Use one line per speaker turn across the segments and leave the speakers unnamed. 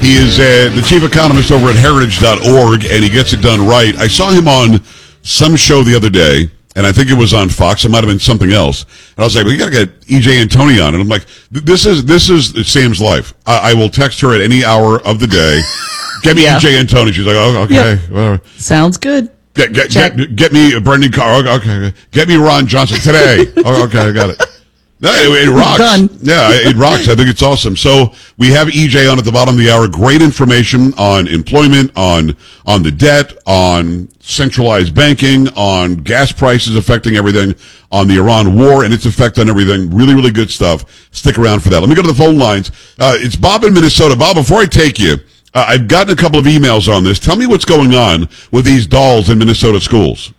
He is the chief economist over at heritage.org, and he gets it done right. I saw him on some show the other day, and I think it was on Fox. It might have been something else. And I was like, well, you got to get E.J. Antoni on. And I'm like, this is Sam's life. I will text her at any hour of the day. Get me E.J. Antoni. She's like, oh, okay. Whatever.
Sounds good.
Get me Brendan Carr. Okay. Get me Ron Johnson today. Okay, I got it. No, it rocks.
Done.
Yeah, it rocks. I think it's awesome. So we have EJ on at the bottom of the hour. Great information on employment, on the debt, on centralized banking, on gas prices affecting everything, on the Iran war and its effect on everything. Really, really good stuff. Stick around for that. Let me go to the phone lines. It's Bob in Minnesota. Bob, before I take you, I've gotten a couple of emails on this. Tell me what's going on with these dolls in Minnesota schools.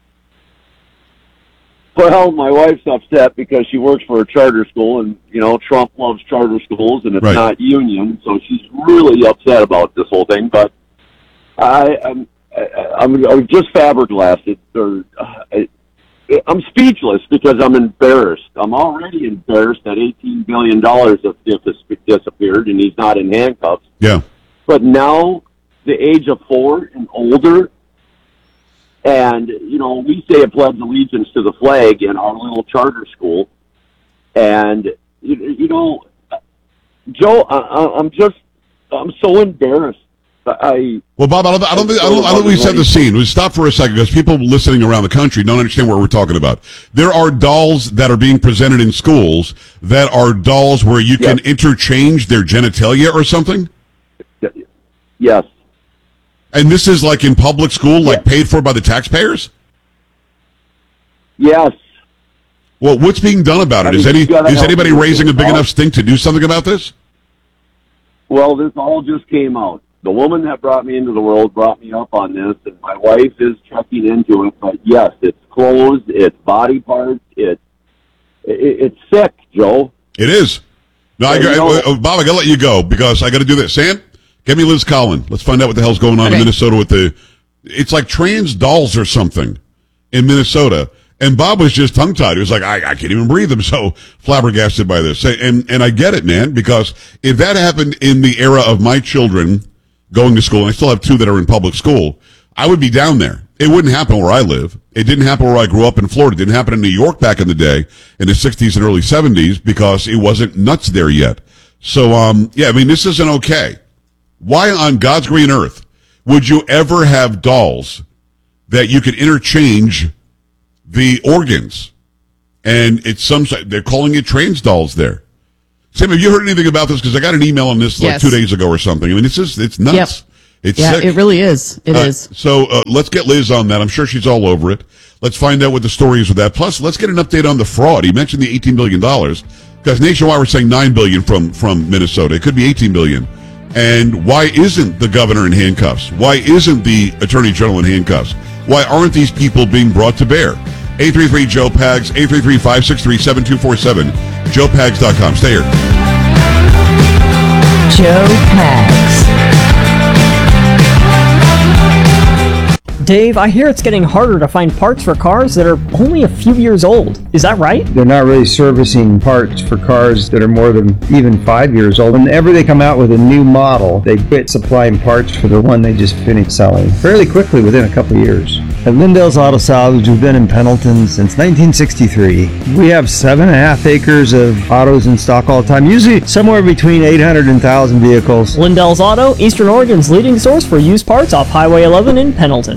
Well, my wife's upset because she works for a charter school, and, you know, Trump loves charter schools, and it's not union, so she's really upset about this whole thing. But I'm just flabbergasted. I'm speechless because I'm embarrassed. I'm already embarrassed that $18 billion have disappeared, and he's not in handcuffs.
Yeah.
But now, the age of 4 and older, and, you know, we say a pledge allegiance to the flag in our little charter school. And, you know, Joe, I'm so embarrassed.
Well, Bob, I don't think we set the scene. We stop for a second because people listening around the country don't understand what we're talking about. There are dolls that are being presented in schools that are dolls where you can interchange their genitalia or something?
Yes.
And this is like in public school, like paid for by the taxpayers?
Yes.
Well, what's being done about it? Is anybody raising a big enough stink to do something about this?
Well, this all just came out. The woman that brought me into the world brought me up on this, and my wife is checking into it. But yes, it's clothes, it's body parts, it's sick, Joe.
It is. No, Bob, I got to let you go because I got to do this. Sam? Get me Liz Collin. Let's find out what the hell's going on in Minnesota with it's like trans dolls or something in Minnesota. And Bob was just tongue-tied. He was like, I can't even breathe. I'm so flabbergasted by this. And I get it, man, because if that happened in the era of my children going to school, and I still have 2 that are in public school, I would be down there. It wouldn't happen where I live. It didn't happen where I grew up in Florida. It didn't happen in New York back in the day, in the 60s and early 70s, because it wasn't nuts there yet. So, I mean, this isn't okay. Why on God's green earth would you ever have dolls that you could interchange the organs? And they're calling it trans dolls there. Sam, have you heard anything about this? Because I got an email on this like 2 days ago or something. I mean, it's nuts.
Yep.
It's sick.
It really is. It is.
So let's get Liz on that. I'm sure she's all over it. Let's find out what the story is with that. Plus, let's get an update on the fraud. He mentioned the $18 billion because nationwide we're saying $9 billion from Minnesota. It could be $18 billion. And why isn't the governor in handcuffs? Why isn't the attorney general in handcuffs? Why aren't these people being brought to bear? 833-JOE-PAGS, 833-563-7247, joepags.com. Stay here.
Joe Pags.
Dave, I hear it's getting harder to find parts for cars that are only a few years old. Is that right?
They're not really servicing parts for cars that are more than even 5 years old. Whenever they come out with a new model, they quit supplying parts for the one they just finished selling fairly quickly within a couple of years. At Lindell's Auto Salvage, we've been in Pendleton since 1963. We have 7.5 acres of autos in stock all the time, usually somewhere between 800 and 1,000 vehicles.
Lindell's Auto, Eastern Oregon's leading source for used parts off Highway 11 in Pendleton.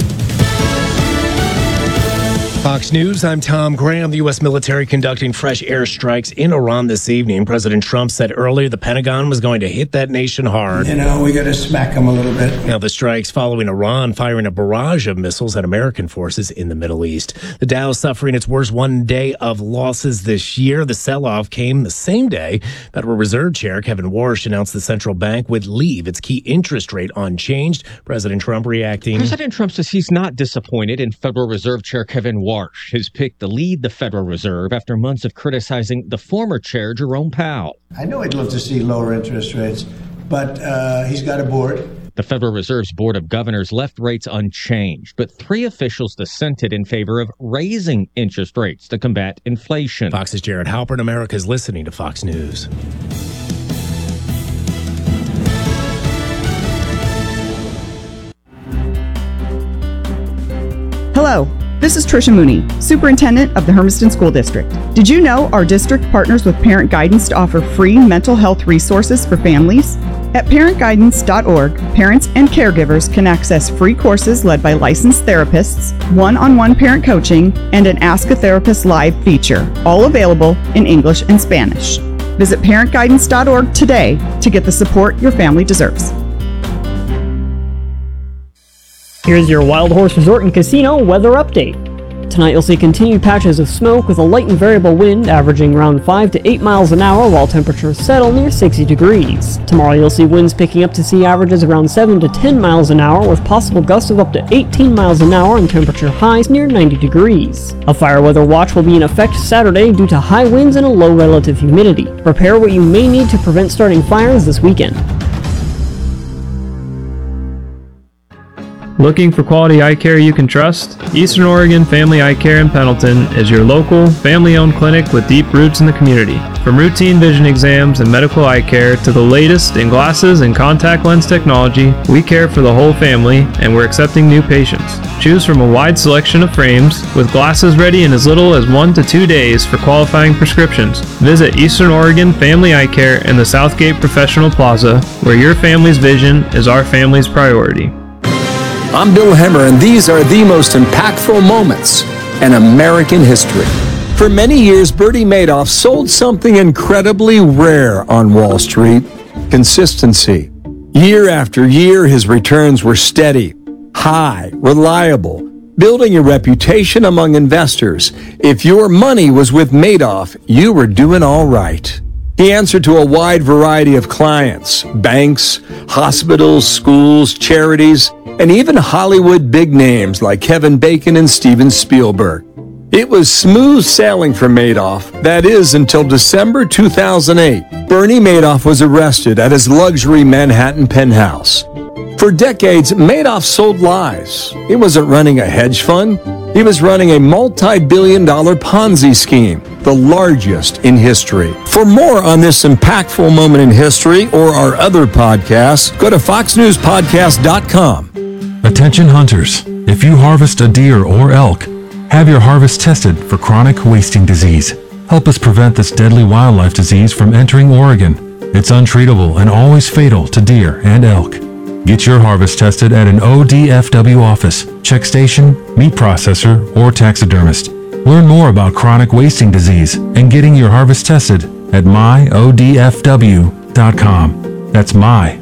Fox News, I'm Tom Graham. The U.S. military conducting fresh airstrikes in Iran this evening. President Trump said earlier the Pentagon was going to hit that nation hard.
You know, we got to smack them a little bit.
Now, the strikes following Iran firing a barrage of missiles at American forces in the Middle East. The Dow suffering its worst one day of losses this year. The sell-off came the same day Federal Reserve Chair Kevin Warsh announced the central bank would leave its key interest rate unchanged. President Trump reacting.
President Trump says he's not disappointed in Federal Reserve Chair Kevin Warsh, his pick to lead the Federal Reserve after months of criticizing the former chair, Jerome Powell.
I know he'd love to see lower interest rates, but he's got a board.
The Federal Reserve's Board of Governors left rates unchanged, but 3 officials dissented in favor of raising interest rates to combat inflation.
Fox's Jared Halpern. America's listening to Fox News.
Hello, this is Tricia Mooney, Superintendent of the Hermiston School District. Did you know our district partners with Parent Guidance to offer free mental health resources for families? At parentguidance.org, parents and caregivers can access free courses led by licensed therapists, one-on-one parent coaching, and an Ask a Therapist Live feature, all available in English and Spanish. Visit parentguidance.org today to get the support your family deserves.
Here's your Wild Horse Resort and Casino weather update. Tonight you'll see continued patches of smoke with a light and variable wind averaging around 5 to 8 miles an hour while temperatures settle near 60 degrees. Tomorrow you'll see winds picking up to sea averages around 7 to 10 miles an hour with possible gusts of up to 18 miles an hour and temperature highs near 90 degrees. A fire weather watch will be in effect Saturday due to high winds and a low relative humidity. Prepare what you may need to prevent starting fires this weekend.
Looking for quality eye care you can trust? Eastern Oregon Family Eye Care in Pendleton is your local, family-owned clinic with deep roots in the community. From routine vision exams and medical eye care to the latest in glasses and contact lens technology, we care for the whole family and we're accepting new patients. Choose from a wide selection of frames with glasses ready in as little as 1 to 2 days for qualifying prescriptions. Visit Eastern Oregon Family Eye Care in the Southgate Professional Plaza, where your family's vision is our family's priority.
I'm Bill Hemmer, and these are the most impactful moments in American history. For many years, Bernie Madoff sold something incredibly rare on Wall Street: consistency. Year after year, his returns were steady, high, reliable, building a reputation among investors. If your money was with Madoff, you were doing all right. He answered to a wide variety of clients: banks, hospitals, schools, charities, and even Hollywood big names like Kevin Bacon and Steven Spielberg. It was smooth sailing for Madoff. That is, until December 2008. Bernie Madoff was arrested at his luxury Manhattan penthouse. For decades, Madoff sold lies. He wasn't running a hedge fund. He was running a multi-billion-dollar Ponzi scheme, the largest in history. For more on this impactful moment in history or our other podcasts, go to foxnewspodcast.com.
Attention hunters, if you harvest a deer or elk, have your harvest tested for chronic wasting disease. Help us prevent this deadly wildlife disease from entering Oregon. It's untreatable and always fatal to deer and elk. Get your harvest tested at an ODFW office, check station, meat processor, or taxidermist. Learn more about chronic wasting disease and getting your harvest tested at myodfw.com. That's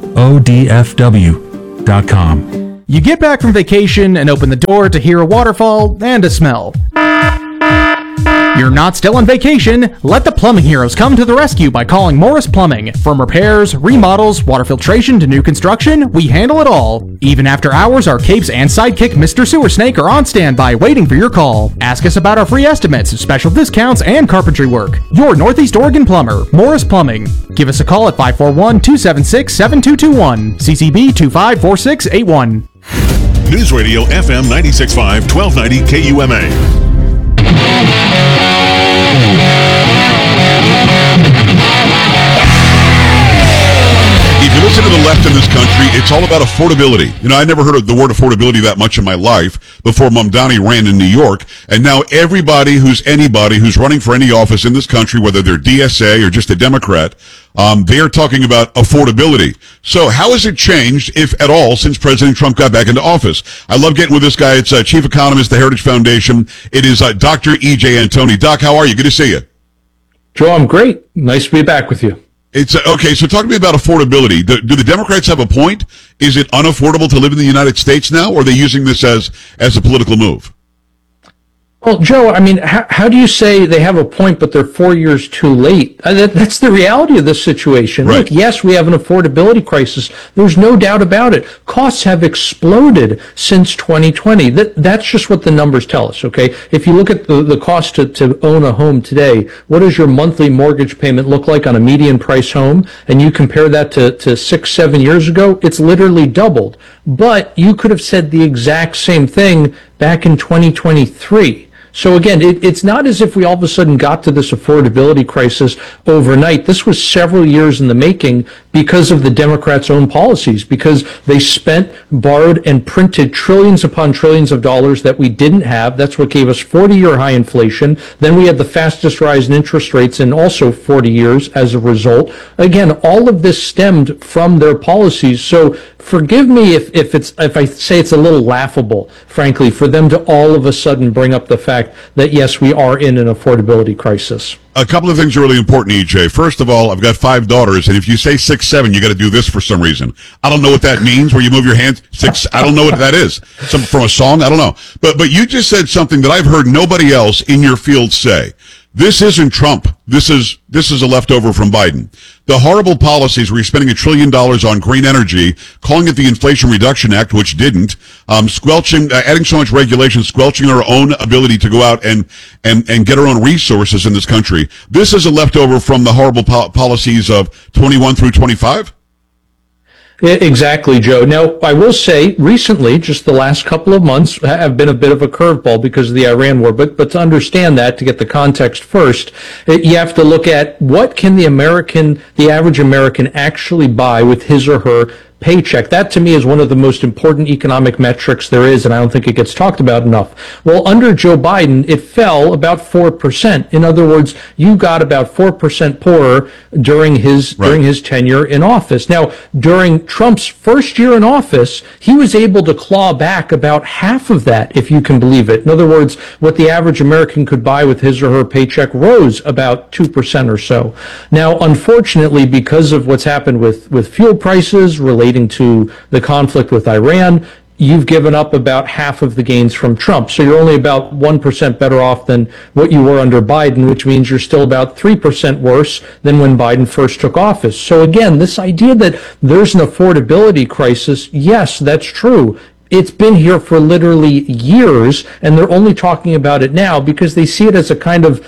myodfw.com.
You get back from vacation and open the door to hear a waterfall and a smell. You're not still on vacation. Let the plumbing heroes come to the rescue by calling Morris Plumbing. From repairs, remodels, water filtration to new construction, we handle it all. Even after hours, our capes and sidekick Mr. Sewer Snake are on standby waiting for your call. Ask us about our free estimates, special discounts, and carpentry work. Your Northeast Oregon plumber, Morris Plumbing. Give us a call at 541-276-7221. CCB 254681.
News Radio FM 96.5, 1290 KUMA.
If you listen to the left in this country, it's all about affordability. You know, I never heard of the word affordability that much in my life before Mamdani ran in New York. And now anybody who's running for any office in this country, whether they're DSA or just a Democrat, they are talking about affordability. So how has it changed, if at all, since President Trump got back into office? I love getting with this guy. It's Chief Economist, the Heritage Foundation. It is Dr. E.J. Antoni. Doc, how are you? Good to see you.
Joe, I'm great. Nice to be back with you.
It's okay. So talk to me about affordability. Do the Democrats have a point? Is it unaffordable to live in the United States now, or are they using this as a political move?
Well, Joe, I mean, how do you say they have a point, but they're 4 years too late? That's the reality of this situation. Right. Look, yes, we have an affordability crisis. There's no doubt about it. Costs have exploded since 2020. That's just what the numbers tell us, okay? If you look at the cost to own a home today, what does your monthly mortgage payment look like on a median price home? And you compare that to 6-7 years ago, it's literally doubled. But you could have said the exact same thing back in 2023. So again, it's not as if we all of a sudden got to this affordability crisis overnight. This was several years in the making because of the Democrats' own policies, because they spent, borrowed, and printed trillions upon trillions of dollars that we didn't have. That's what gave us 40-year high inflation. Then we had the fastest rise in interest rates in also 40 years as a result. Again, all of this stemmed from their policies. So forgive me if I say it's a little laughable, frankly, for them to all of a sudden bring up the fact that, yes, we are in an affordability crisis.
A couple of things are really important, EJ. First of all, I've got 5 daughters, and if you say 6'7", you got to do this for some reason. I don't know what that means, where you move your hands. I don't know what that is. From a song? I don't know. But you just said something that I've heard nobody else in your field say. This isn't Trump. This is a leftover from Biden. The horrible policies where you're spending $1 trillion on green energy, calling it the Inflation Reduction Act, which didn't, squelching, adding so much regulation, squelching our own ability to go out and get our own resources in this country. This is a leftover from the horrible policies of 21 through 25?
Exactly, Joe. Now, I will say recently, just the last couple of months have been a bit of a curveball because of the Iran war. But to understand that, to get the context first, you have to look at what can the average American actually buy with his or her paycheck. That to me is one of the most important economic metrics there is, and I don't think it gets talked about enough. Well, under Joe Biden, it fell about 4%. In other words, you got about 4% poorer during his tenure in office. Now, during Trump's first year in office, he was able to claw back about half of that, if you can believe it. In other words, what the average American could buy with his or her paycheck rose about 2% or so. Now, unfortunately, because of what's happened with fuel prices relating to the conflict with Iran, you've given up about half of the gains from Trump. So you're only about 1% better off than what you were under Biden, which means you're still about 3% worse than when Biden first took office. So again, this idea that there's an affordability crisis, yes, that's true. It's been here for literally years, and they're only talking about it now because they see it as a kind of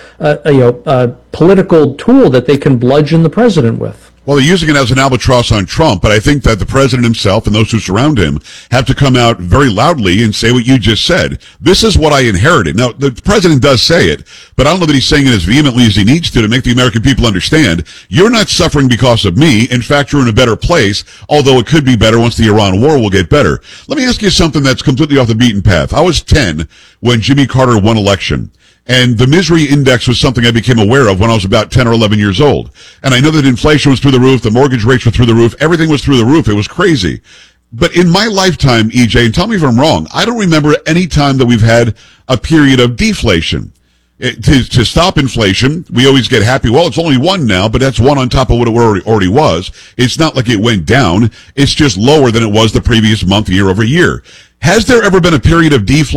political tool that they can bludgeon the president with.
Well, they're using it as an albatross on Trump, but I think that the president himself and those who surround him have to come out very loudly and say what you just said. This is what I inherited. Now, the president does say it, but I don't know that he's saying it as vehemently as he needs to make the American people understand. You're not suffering because of me. In fact, you're in a better place, although it could be better once the Iran war will get better. Let me ask you something that's completely off the beaten path. I was 10 when Jimmy Carter won election. And the misery index was something I became aware of when I was about 10 or 11 years old. And I know that inflation was through the roof, the mortgage rates were through the roof, everything was through the roof. It was crazy. But in my lifetime, EJ, and tell me if I'm wrong, I don't remember any time that we've had a period of deflation. To stop inflation, we always get happy. Well, it's only 1 now, but that's 1 on top of what it already was. It's not like it went down. It's just lower than it was the previous month, year over year. Has there ever been a period of deflation?